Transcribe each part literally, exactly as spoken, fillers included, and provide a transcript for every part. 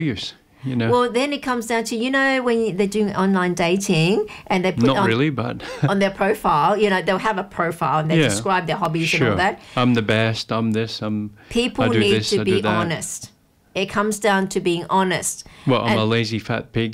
use, you know. Well, then it comes down to, you know, when you, they're doing online dating and they put Not on, really, but on their profile, you know, they'll have a profile and they Yeah. describe their hobbies sure. and all that. I'm the best. I'm this. I'm. People I do need this, to I do be that. honest. It comes down to being honest. Well, I'm And- a lazy fat pig.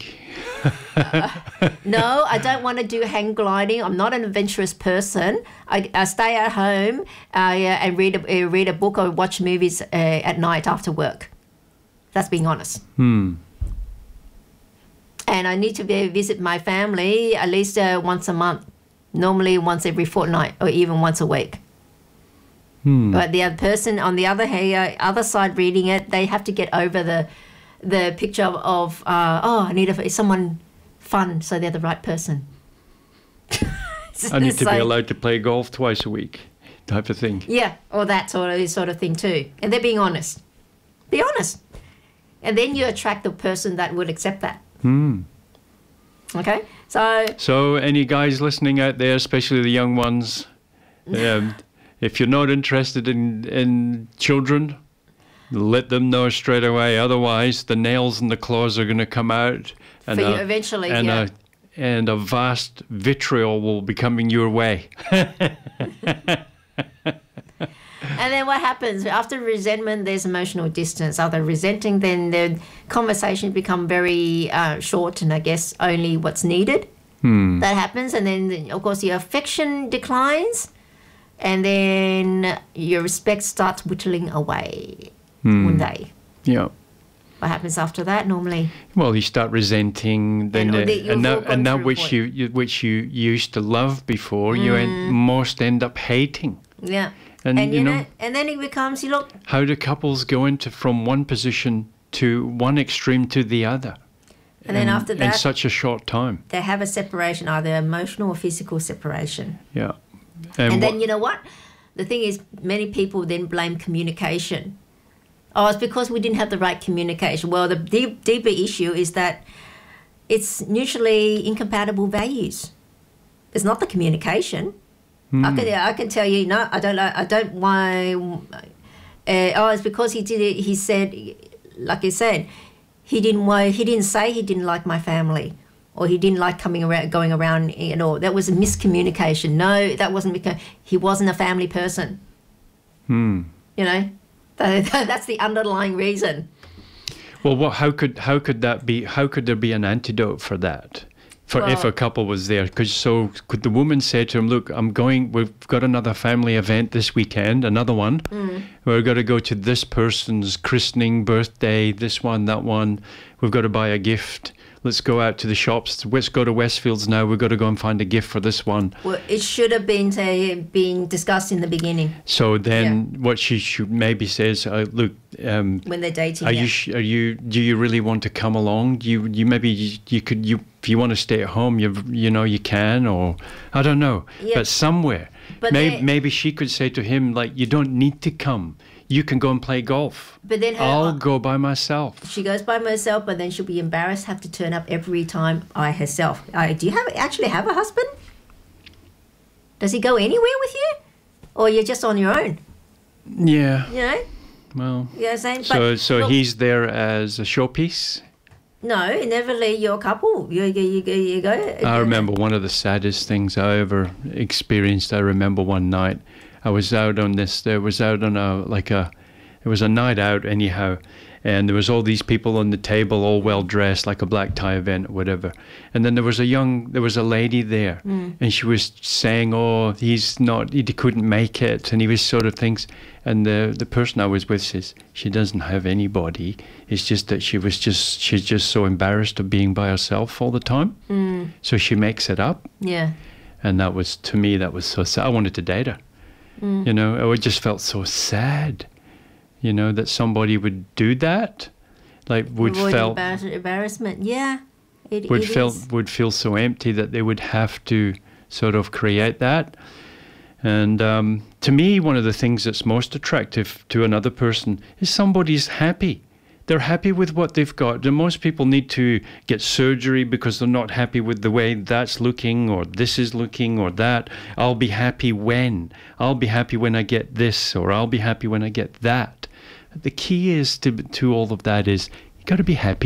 No, I don't want to do hang gliding. I'm not an adventurous person. I, I stay at home uh, yeah, and read a, uh, read a book or watch movies uh, at night after work. That's being honest. Hmm. And I need to be, visit my family at least uh, once a month, normally once every fortnight or even once a week. Hmm. But the other person on the other uh, other side reading it, they have to get over the the picture of, of uh, oh, I need a, someone fun, so they're the right person. I need to So- be allowed to play golf twice a week, type of thing. Yeah, or that sort of sort of thing too. And they're being honest. Be honest, and then you attract the person that would accept that. Hmm. Okay, so So, any guys listening out there, especially the young ones, um, if you're not interested in in children, let them know straight away. Otherwise, the nails and the claws are going to come out, and for you a, eventually, and yeah. a and a vast vitriol will be coming your way. And then what happens after resentment? There's emotional distance. After resenting, then the conversation become very uh, short, and I guess only what's needed. Hmm. That happens, and then of course your affection declines, and then your respect starts whittling away one day. Yeah. What happens after that normally? Well, you start resenting, then And uh, the- you've and all that gone and that through which what? you, you which you used to love before, you Mm. en- most end up hating. Yeah. And, And, you you know, know, and then it becomes, you look, how do couples go into from one position to one extreme to the other? and then after in that, such a short time. they have a separation, either emotional or physical separation. Yeah. And, what- then, you know what? The thing is, many people then blame communication. Oh, it's because we didn't have the right communication. Well, the deep, deeper issue is that it's mutually incompatible values. It's not the communication. I can I can tell you, no, I don't like, I don't why. Uh, oh, it's because he did it. He said, like I said, he didn't wa- he didn't say he didn't like my family, or he didn't like coming around, going around and all. That was a miscommunication. No, that wasn't because he wasn't a family person. Hmm. You know, That- that's the underlying reason. Well, what? How could how could that be? How could there be an antidote for that? For if Well- a couple was there, because so could the woman say to him, "Look, I'm going. We've got another family event this weekend, another one. Mm. We're going to go to this person's christening, birthday, this one, that one. We've got to buy a gift. Let's go out to the shops. Let's go to Westfields now. We've got to go and find a gift for this one." Well, it should have been say, been discussed in the beginning So then, what she should maybe says, uh, "Look, um, when they're dating. Are yeah. you sh- are you do you really want to come along? Do you you maybe you, you could you if you want to stay at home, you you know you can, or I don't know, Yeah. but somewhere. But maybe they- maybe she could say to him like, you don't need to come. You can go and play golf. But then her, I'll go by myself. she goes by herself, but then she'll be embarrassed, have to turn up every time by herself. Uh, do you have actually have a husband? Does he go anywhere with you, or you're just on your own? Yeah. You know, Well. you know what I'm saying. So But, so look, he's there as a showpiece. no, inevitably you're a couple. You you you, go- you go. I remember one of the saddest things I ever experienced. I remember one night I was out on this. There was out on a like a, it was a night out anyhow, and there was all these people on the table, all well dressed, like a black tie event or whatever. And then there was a young, there was a lady there, and she was saying, "Oh, he's not, he couldn't make it," and he was sort of things. And the the person I was with says she doesn't have anybody. It's just that she was just she's just so embarrassed of being by herself all the time. Mm, So she makes it up. yeah. And that was, to me, that was so sad. I wanted to date her. Mm. You know, I just felt so sad, you know, that somebody would do that. Like, would Avoid felt, embarrass- embarrassment. Yeah. It, would it felt, is. would feel so empty that they would have to sort of create that. And um, to me, one of the things that's most attractive to another person is somebody's happy. They're happy with what they've got. And most people need to get surgery because they're not happy with the way that's looking, or this is looking, or that. I'll be happy when. I'll be happy when I get this, or I'll be happy when I get that. The key is to to all of that is got to be happy